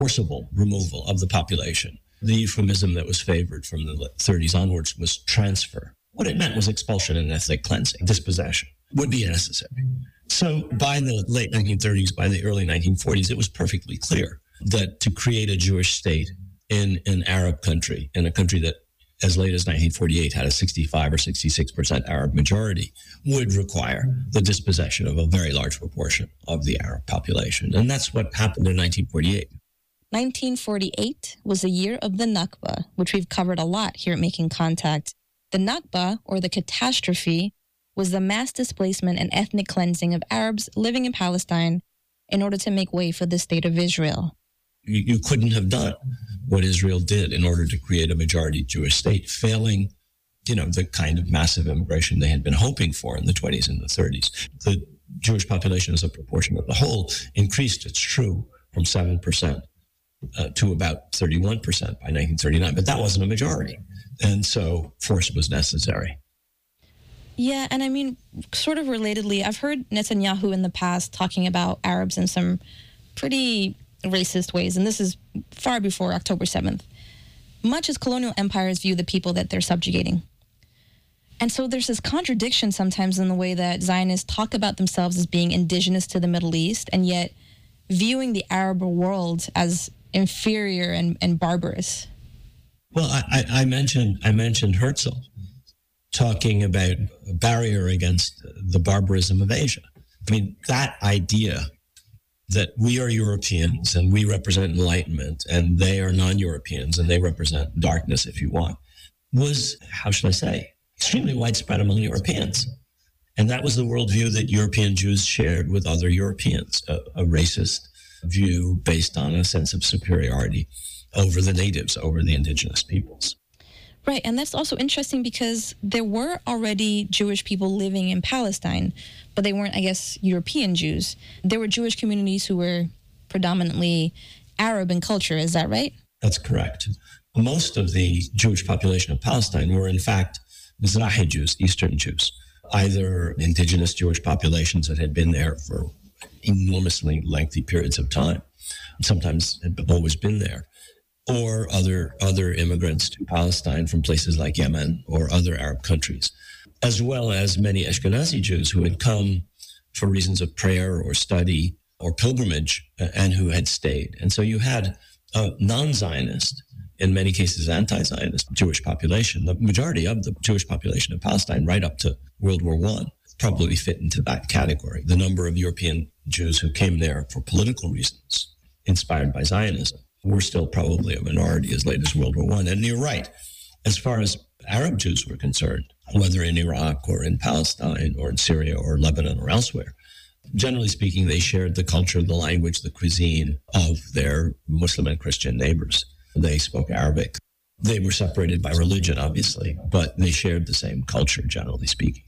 forcible removal of the population. The euphemism that was favored from the 30s onwards was transfer. What it meant was expulsion and ethnic cleansing. Dispossession would be necessary. So by the late 1930s, by the early 1940s, it was perfectly clear that to create a Jewish state in an Arab country, in a country that as late as 1948 had a 65 or 66% Arab majority, would require the dispossession of a very large proportion of the Arab population. And that's what happened in 1948. 1948 was the year of the Nakba, which we've covered a lot here at Making Contact. The Nakba, or the catastrophe, was the mass displacement and ethnic cleansing of Arabs living in Palestine in order to make way for the state of Israel. You couldn't have done what Israel did in order to create a majority Jewish state, failing, the kind of massive immigration they had been hoping for in the 20s and the 30s. The Jewish population as a proportion of the whole increased, it's true, from 7% to about 31% by 1939, but that wasn't a majority. And so force was necessary. Yeah, and I mean, sort of relatedly, I've heard Netanyahu in the past talking about Arabs in some pretty racist ways, and this is far before October 7th. Much as colonial empires view the people that they're subjugating. And so there's this contradiction sometimes in the way that Zionists talk about themselves as being indigenous to the Middle East, and yet viewing the Arab world as inferior and barbarous. Well, I mentioned Herzl talking about a barrier against the barbarism of Asia. I mean, that idea that we are Europeans and we represent enlightenment and they are non-Europeans and they represent darkness, if you want, was, how should I say, extremely widespread among Europeans. And that was the worldview that European Jews shared with other Europeans, a racist view based on a sense of superiority over the natives, over the indigenous peoples. Right, and that's also interesting because there were already Jewish people living in Palestine, but they weren't, I guess, European Jews. There were Jewish communities who were predominantly Arab in culture, is that right? That's correct. Most of the Jewish population of Palestine were, in fact, Mizrahi Jews, Eastern Jews, either indigenous Jewish populations that had been there for enormously lengthy periods of time, sometimes had always been there, or other immigrants to Palestine from places like Yemen or other Arab countries, as well as many Ashkenazi Jews who had come for reasons of prayer or study or pilgrimage and who had stayed. And so you had a non-Zionist, in many cases anti-Zionist Jewish population. The majority of the Jewish population of Palestine right up to World War I probably fit into that category. The number of European Jews who came there for political reasons, inspired by Zionism, were still probably a minority as late as World War I. And you're right, as far as Arab Jews were concerned, whether in Iraq or in Palestine or in Syria or Lebanon or elsewhere, generally speaking, they shared the culture, the language, the cuisine of their Muslim and Christian neighbors. They spoke Arabic. They were separated by religion, obviously, but they shared the same culture, generally speaking.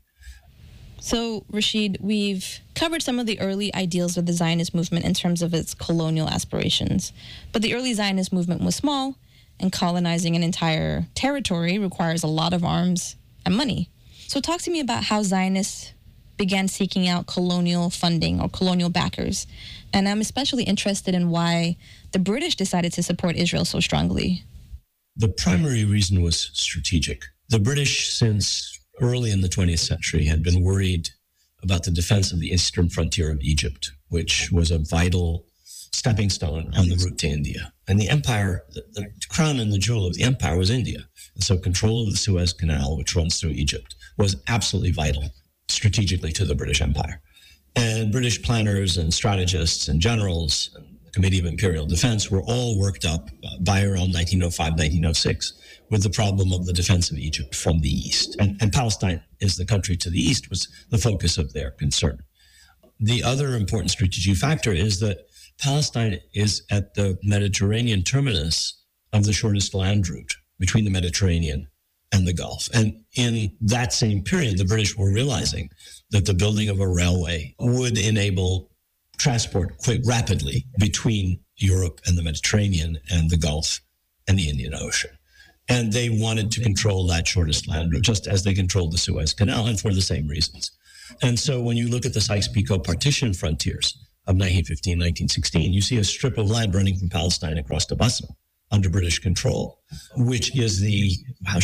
So, Rashid, we've covered some of the early ideals of the Zionist movement in terms of its colonial aspirations. But the early Zionist movement was small, and colonizing an entire territory requires a lot of arms and money. So talk to me about how Zionists began seeking out colonial funding or colonial backers. And I'm especially interested in why the British decided to support Israel so strongly. The primary reason was strategic. The British, since early in the 20th century, had been worried about the defense of the eastern frontier of Egypt, which was a vital stepping stone on the route to India. And the empire, the crown and the jewel of the empire was India. And so control of the Suez Canal, which runs through Egypt, was absolutely vital strategically to the British Empire. And British planners and strategists and generals and the Committee of Imperial Defense were all worked up by around 1905, 1906 with the problem of the defense of Egypt from the east. And Palestine, as the country to the east, was the focus of their concern. The other important strategic factor is that Palestine is at the Mediterranean terminus of the shortest land route between the Mediterranean and the Gulf. And in that same period, the British were realizing that the building of a railway would enable transport quite rapidly between Europe and the Mediterranean and the Gulf and the Indian Ocean. And they wanted to control that shortest land route, just as they controlled the Suez Canal, and for the same reasons. And so when you look at the Sykes-Picot partition frontiers, of 1915, 1916, you see a strip of land running from Palestine across to Basra under British control, which is the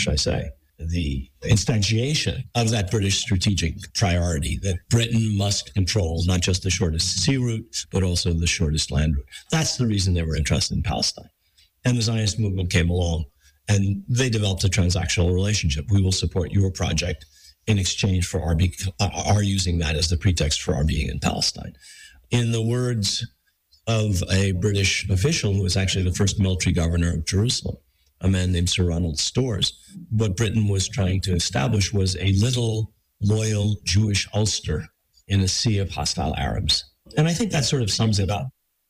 instantiation of that British strategic priority that Britain must control not just the shortest sea route, but also the shortest land route. That's the reason they were interested in Palestine. And the Zionist movement came along and they developed a transactional relationship. We will support your project in exchange for our using that as the pretext for our being in Palestine. In the words of a British official who was actually the first military governor of Jerusalem, a man named Sir Ronald Storrs, what Britain was trying to establish was a little loyal Jewish Ulster in a sea of hostile Arabs. And I think that sort of sums it up.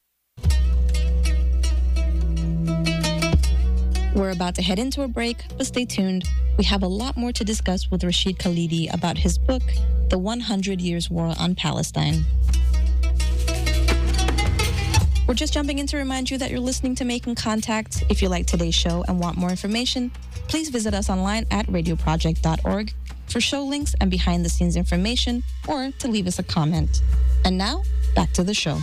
We're about to head into a break, but stay tuned. We have a lot more to discuss with Rashid Khalidi about his book, The 100 Years' War on Palestine. We're just jumping in to remind you that you're listening to Making Contact. If you like today's show and want more information, please visit us online at radioproject.org for show links and behind-the-scenes information, or to leave us a comment. And now, back to the show.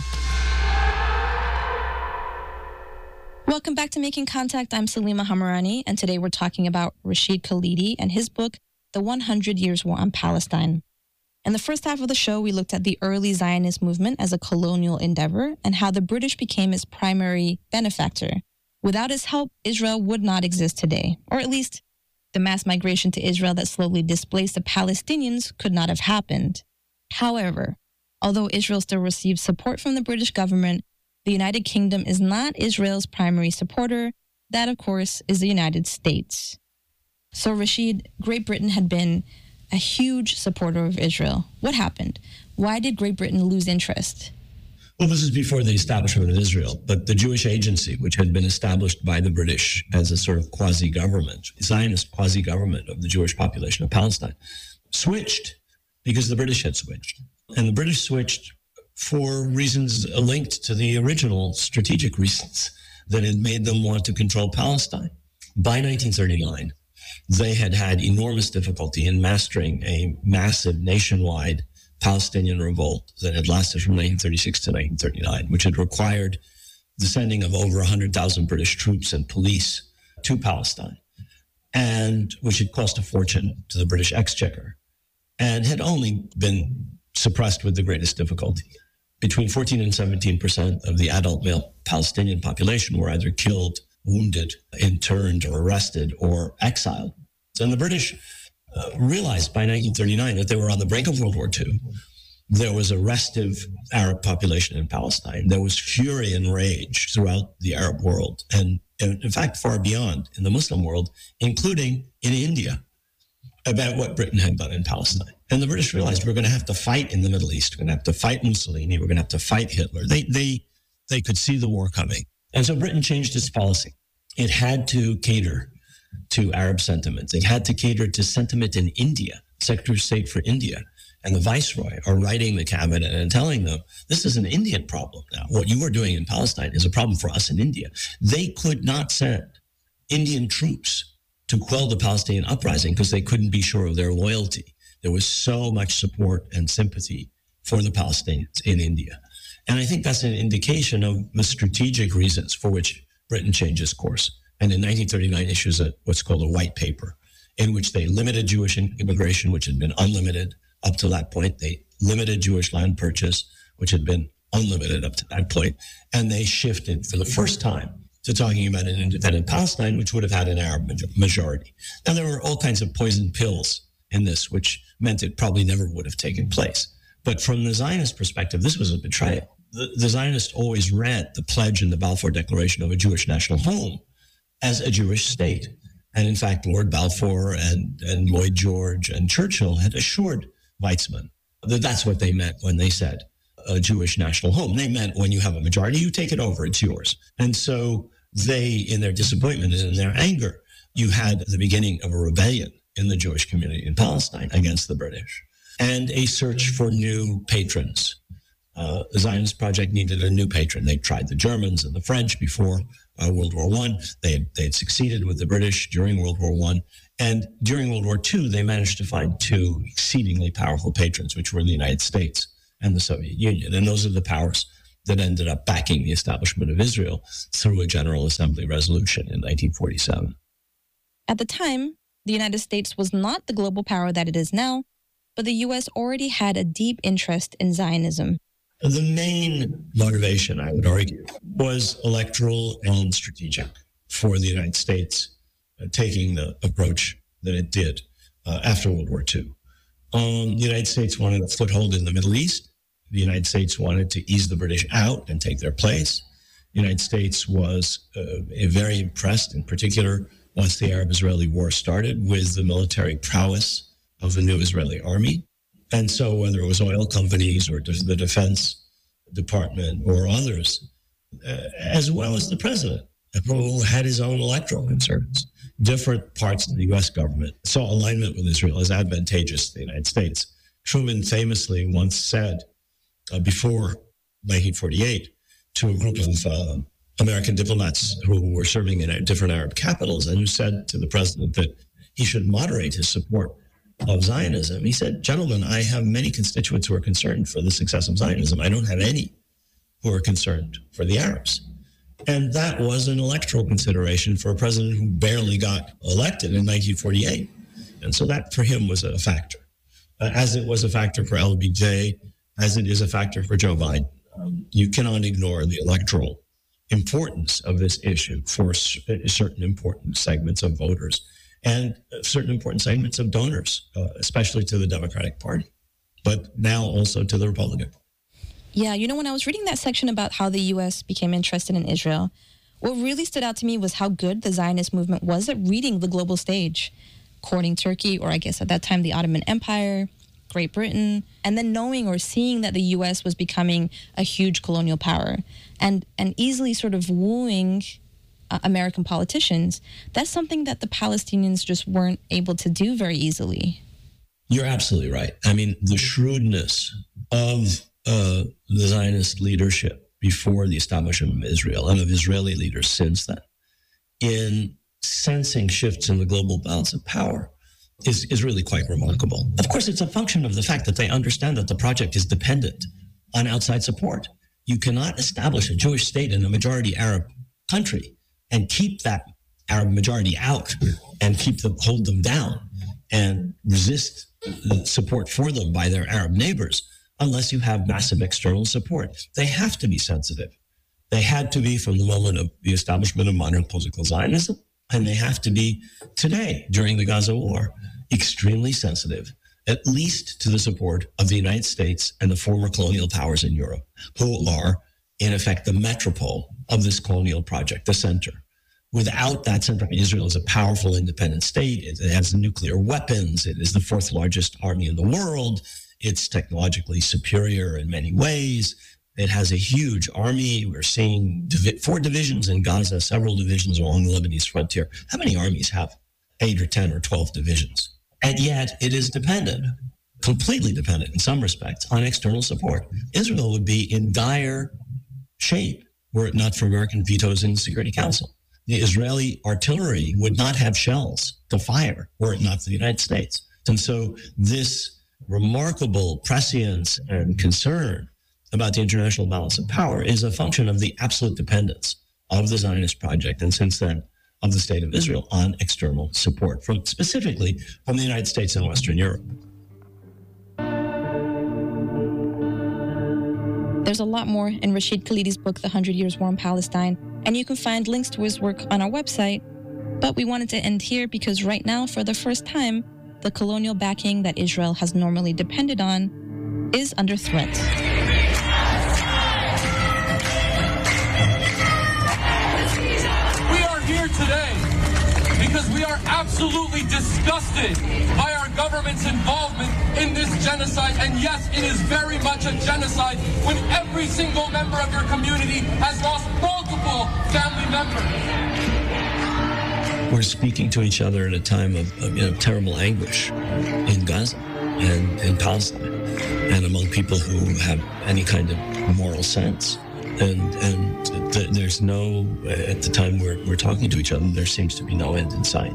Welcome back to Making Contact. I'm Salima Hamarani, and today we're talking about Rashid Khalidi and his book, The 100 Years' War on Palestine. In the first half of the show, we looked at the early Zionist movement as a colonial endeavor and how the British became its primary benefactor. Without his help, Israel would not exist today, or at least the mass migration to Israel that slowly displaced the Palestinians could not have happened. However, although Israel still receives support from the British government, the United Kingdom is not Israel's primary supporter. That, of course, is the United States. So, Rashid, Great Britain had been a huge supporter of Israel. What happened? Why did Great Britain lose interest? Well, this is before the establishment of Israel, but the Jewish Agency, which had been established by the British as a sort of quasi-government, Zionist quasi-government of the Jewish population of Palestine, switched because the British had switched. And the British switched for reasons linked to the original strategic reasons that had made them want to control Palestine. By 1939, they had had enormous difficulty in mastering a massive nationwide Palestinian revolt that had lasted from 1936 to 1939, which had required the sending of over 100,000 British troops and police to Palestine, and which had cost a fortune to the British Exchequer, and had only been suppressed with the greatest difficulty. Between 14 and 17% of the adult male Palestinian population were either killed, wounded, interned, or arrested, or exiled. And the British realized by 1939 that they were on the brink of World War II. There was a restive Arab population in Palestine. There was fury and rage throughout the Arab world, and in fact, far beyond in the Muslim world, including in India, about what Britain had done in Palestine. And the British realized we're going to have to fight in the Middle East. We're going to have to fight Mussolini. We're going to have to fight Hitler. They could see the war coming. And so Britain changed its policy. It had to cater to Arab sentiments. It had to cater to sentiment in India. Secretary of State for India and the Viceroy are writing the cabinet and telling them, this is an Indian problem now. What you are doing in Palestine is a problem for us in India. They could not send Indian troops to quell the Palestinian uprising because they couldn't be sure of their loyalty. There was so much support and sympathy for the Palestinians in India. And I think that's an indication of the strategic reasons for which Britain changes course. And in 1939 issues what's called a white paper, in which they limited Jewish immigration, which had been unlimited up to that point. They limited Jewish land purchase, which had been unlimited up to that point. And they shifted for the first time to talking about an independent Palestine, which would have had an Arab majority. Now, there were all kinds of poison pills in this, which meant it probably never would have taken place. But from the Zionist perspective, this was a betrayal. The Zionists always read the pledge in the Balfour Declaration of a Jewish national home as a Jewish state. And in fact, Lord Balfour and Lloyd George and Churchill had assured Weizmann that that's what they meant when they said a Jewish national home. They meant when you have a majority, you take it over, it's yours. And so they, in their disappointment and in their anger, you had the beginning of a rebellion in the Jewish community in Palestine against the British and a search for new patrons. The Zionist project needed a new patron. They tried the Germans and the French before World War I. They had succeeded with the British during World War I. And during World War II, they managed to find two exceedingly powerful patrons, which were the United States and the Soviet Union. And those are the powers that ended up backing the establishment of Israel through a General Assembly resolution in 1947. At the time, the United States was not the global power that it is now, but the U.S. already had a deep interest in Zionism. The main motivation, I would argue, was electoral and strategic for the United States taking the approach that it did after World War II. The United States wanted a foothold in the Middle East. The United States wanted to ease the British out and take their place. The United States was very impressed, in particular, once the Arab-Israeli War started, with the military prowess of the new Israeli army. And so whether it was oil companies or the Defense Department or others, as well as the president, who had his own electoral concerns, different parts of the U.S. government saw alignment with Israel as advantageous to the United States. Truman famously once said before 1948 to a group of American diplomats who were serving in different Arab capitals and who said to the president that he should moderate his support of Zionism. He said, "Gentlemen, I have many constituents who are concerned for the success of Zionism. I don't have any who are concerned for the Arabs." And that was an electoral consideration for a president who barely got elected in 1948. And so that for him was a factor, as it was a factor for LBJ, as it is a factor for Joe Biden. You cannot ignore the electoral importance of this issue for certain important segments of voters and certain important segments of donors, especially to the Democratic Party, but now also to the Republican. Yeah, when I was reading that section about how the U.S. became interested in Israel, what really stood out to me was how good the Zionist movement was at reading the global stage, courting Turkey, or I guess at that time the Ottoman Empire, Great Britain, and then knowing or seeing that the U.S. was becoming a huge colonial power and easily sort of wooing American politicians. That's something that the Palestinians just weren't able to do very easily. You're absolutely right. I mean, the shrewdness of the Zionist leadership before the establishment of Israel and of Israeli leaders since then in sensing shifts in the global balance of power is really quite remarkable. Of course, it's a function of the fact that they understand that the project is dependent on outside support. You cannot establish a Jewish state in a majority Arab country and keep that Arab majority out and hold them down and resist the support for them by their Arab neighbors unless you have massive external support. They have to be sensitive. They had to be from the moment of the establishment of modern political Zionism, and they have to be today during the Gaza war extremely sensitive, at least to the support of the United States and the former colonial powers in Europe, who are in effect the metropole of this colonial project, the center. Without that center, Israel is a powerful independent state. It has nuclear weapons. It is the fourth largest army in the world. It's technologically superior in many ways. It has a huge army. We're seeing 4 divisions in Gaza, several divisions along the Lebanese frontier. How many armies have 8 or 10 or 12 divisions? And yet it is dependent, completely dependent in some respects, on external support. Israel would be in dire shape were it not for American vetoes in the Security Council. The Israeli artillery would not have shells to fire were it not for the United States. And so this remarkable prescience and concern about the international balance of power is a function of the absolute dependence of the Zionist project, and since then, of the State of Israel on external support, specifically from the United States and Western Europe. There's a lot more in Rashid Khalidi's book, The 100 Years' War in Palestine, and you can find links to his work on our website. But we wanted to end here because right now, for the first time, the colonial backing that Israel has normally depended on is under threat. We are here today because we are absolutely disgusted by our government's involvement in this genocide. And yes, it is very much a genocide when every single member of your community has lost multiple family members. We're speaking to each other at a time of terrible anguish in Gaza and in Palestine, and among people who have any kind of moral sense. And there's no, at the time we're talking to each other, there seems to be no end in sight.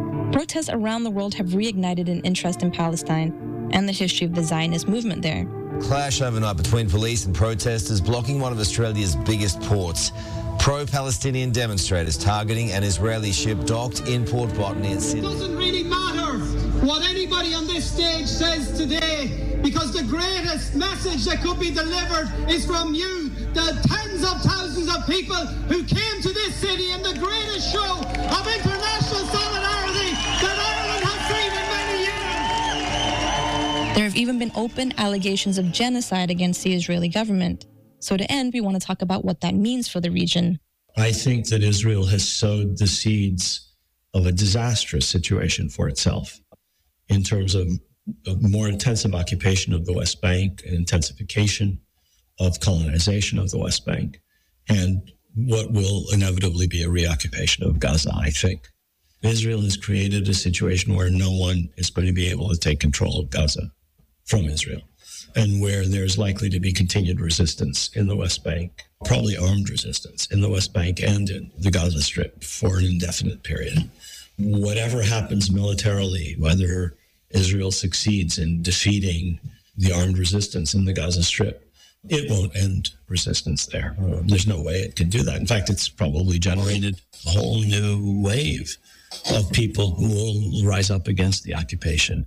Protests around the world have reignited an interest in Palestine and the history of the Zionist movement there. Clash overnight between police and protesters blocking one of Australia's biggest ports. Pro-Palestinian demonstrators targeting an Israeli ship docked in Port Botany in Sydney. It doesn't really matter what anybody on this stage says today, because the greatest message that could be delivered is from you, the tens of thousands of people who came to this city in the greatest show of international solidarity that Ireland has seen in many years. There have even been open allegations of genocide against the Israeli government. So to end, we want to talk about what that means for the region. I think that Israel has sowed the seeds of a disastrous situation for itself in terms of a more intensive occupation of the West Bank, an intensification of colonization of the West Bank, and what will inevitably be a reoccupation of Gaza, I think. Israel has created a situation where no one is going to be able to take control of Gaza from Israel, and where there's likely to be continued resistance in the West Bank, probably armed resistance in the West Bank and in the Gaza Strip for an indefinite period. Whatever happens militarily, whether Israel succeeds in defeating the armed resistance in the Gaza Strip, it won't end resistance there. There's no way it can do that. In fact, it's probably generated a whole new wave of people who will rise up against the occupation.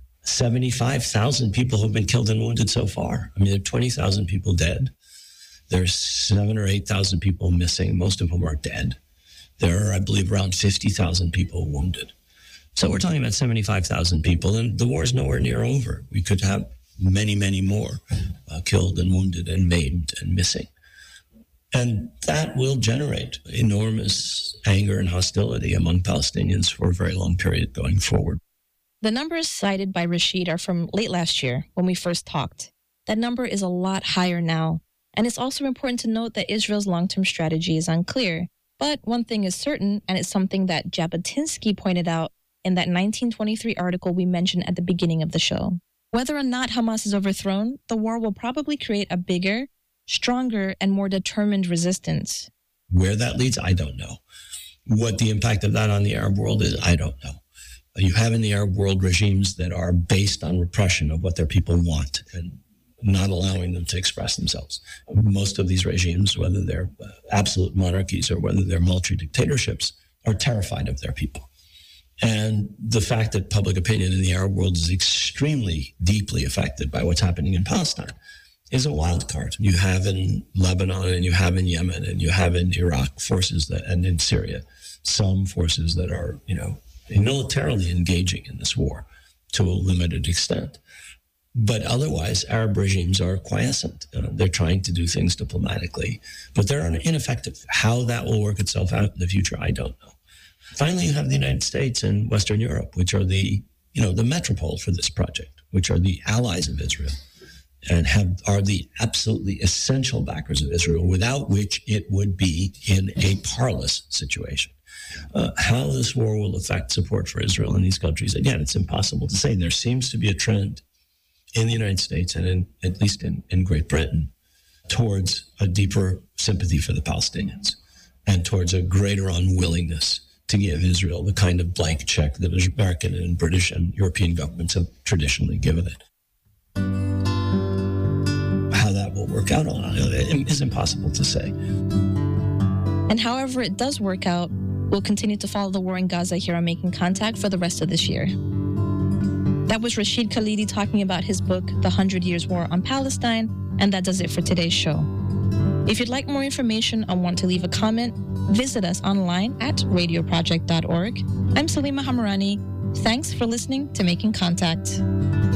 75,000 people have been killed and wounded so far. I mean, there are 20,000 people dead. There's 7,000 or 8,000 people missing. Most of them are dead. There are, I believe, around 50,000 people wounded. So we're talking about 75,000 people, and the war is nowhere near over. We could have many, many more killed and wounded and maimed and missing. And that will generate enormous anger and hostility among Palestinians for a very long period going forward. The numbers cited by Rashid are from late last year when we first talked. That number is a lot higher now. And it's also important to note that Israel's long-term strategy is unclear. But one thing is certain, and it's something that Jabotinsky pointed out in that 1923 article we mentioned at the beginning of the show. Whether or not Hamas is overthrown, the war will probably create a bigger, stronger, and more determined resistance. Where that leads, I don't know. What the impact of that on the Arab world is, I don't know. You have in the Arab world regimes that are based on repression of what their people want and not allowing them to express themselves. Most of these regimes, whether they're absolute monarchies or whether they're military dictatorships, are terrified of their people. And the fact that public opinion in the Arab world is extremely deeply affected by what's happening in Palestine is a wild card. You have in Lebanon and you have in Yemen and you have in Iraq forces that, and in Syria, some forces that are, militarily engaging in this war to a limited extent. But otherwise, Arab regimes are quiescent. They're trying to do things diplomatically, but they're ineffective. How that will work itself out in the future, I don't know. Finally, you have the United States and Western Europe, which are the metropole for this project, which are the allies of Israel and are the absolutely essential backers of Israel, without which it would be in a parlous situation. How this war will affect support for Israel in these countries, again, it's impossible to say. There seems to be a trend in the United States and at least in Great Britain towards a deeper sympathy for the Palestinians and towards a greater unwillingness to give Israel the kind of blank check that American and British and European governments have traditionally given it. How that will work out is impossible to say. And however it does work out, we'll continue to follow the war in Gaza here on Making Contact for the rest of this year. That was Rashid Khalidi talking about his book, The 100 Years' War on Palestine, and that does it for today's show. If you'd like more information or want to leave a comment, visit us online at radioproject.org. I'm Salima Hamarani. Thanks for listening to Making Contact.